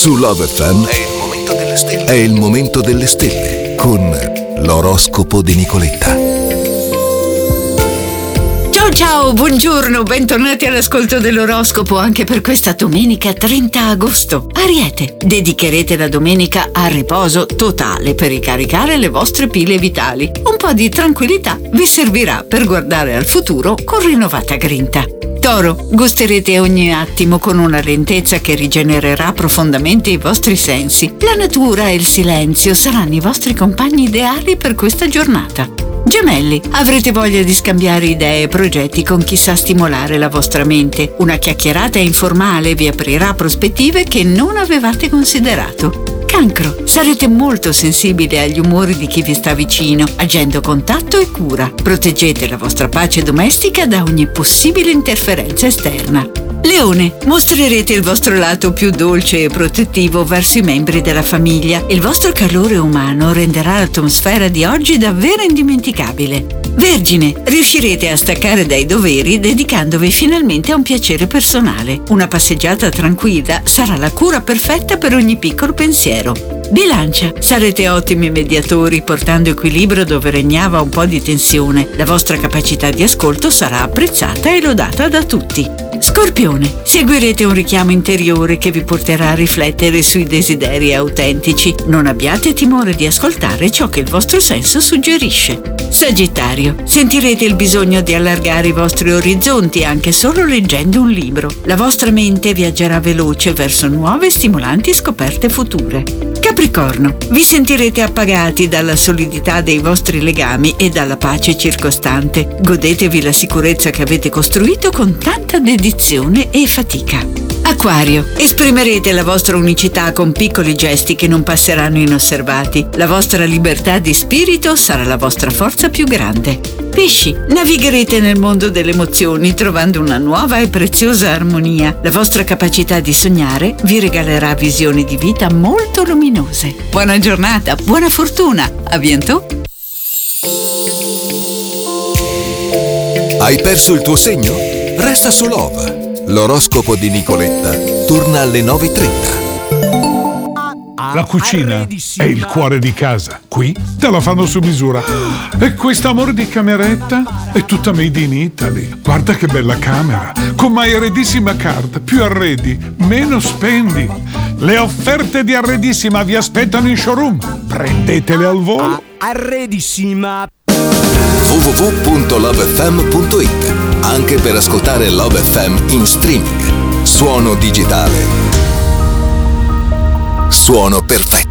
Su Love FM è il momento delle stelle con l'oroscopo di Nicoletta. Ciao, buongiorno, bentornati all'ascolto dell'oroscopo anche per questa domenica 30 agosto. Ariete, dedicherete la domenica a riposo totale per ricaricare le vostre pile vitali. Un po' di tranquillità vi servirà per guardare al futuro con rinnovata grinta. Toro, gusterete ogni attimo con una lentezza che rigenererà profondamente i vostri sensi. La natura e il silenzio saranno i vostri compagni ideali per questa giornata. Gemelli, avrete voglia di scambiare idee e progetti con chi sa stimolare la vostra mente. Una chiacchierata informale vi aprirà prospettive che non avevate considerato. Cancro, sarete molto sensibili agli umori di chi vi sta vicino, agendo con tatto e cura. Proteggete la vostra pace domestica da ogni possibile interferenza esterna. Leone, mostrerete il vostro lato più dolce e protettivo verso i membri della famiglia. Il vostro calore umano renderà l'atmosfera di oggi davvero indimenticabile. Vergine, riuscirete a staccare dai doveri dedicandovi finalmente a un piacere personale. Una passeggiata tranquilla sarà la cura perfetta per ogni piccolo pensiero. Bilancia, sarete ottimi mediatori portando equilibrio dove regnava un po' di tensione. La vostra capacità di ascolto sarà apprezzata e lodata da tutti. Scorpione, seguirete un richiamo interiore che vi porterà a riflettere sui desideri autentici. Non abbiate timore di ascoltare ciò che il vostro senso suggerisce. Sagittario, sentirete il bisogno di allargare i vostri orizzonti anche solo leggendo un libro. La vostra mente viaggerà veloce verso nuove e stimolanti scoperte future. Capricorno, vi sentirete appagati dalla solidità dei vostri legami e dalla pace circostante. Godetevi la sicurezza che avete costruito con tanta dedizione e fatica. Acquario, esprimerete la vostra unicità con piccoli gesti che non passeranno inosservati. La vostra libertà di spirito sarà la vostra forza più grande. Pesci, navigherete nel mondo delle emozioni trovando una nuova e preziosa armonia. La vostra capacità di sognare vi regalerà visioni di vita molto luminose. Buona giornata, buona fortuna, a bientôt! Hai perso il tuo segno? Resta su Love. L'oroscopo di Nicoletta torna alle 9:30. La cucina è il cuore di casa. Qui te la fanno su misura. E quest'amore di cameretta è tutta made in Italy. Guarda che bella camera. Con My Arredissima Card. Più arredi, meno spendi. Le offerte di Arredissima vi aspettano in showroom. Prendetele al volo. Arredissima. www.lovefm.it, anche per ascoltare Love FM in streaming. Suono digitale. Suono perfetto.